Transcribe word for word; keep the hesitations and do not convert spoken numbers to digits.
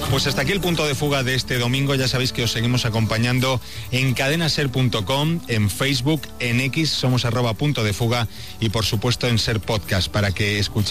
Pues hasta aquí el punto de fuga de este domingo. Ya sabéis que os seguimos acompañando en cadena ser punto com, en Facebook, en X, somos arroba punto de fuga y por supuesto en Ser Podcast para que escuchéis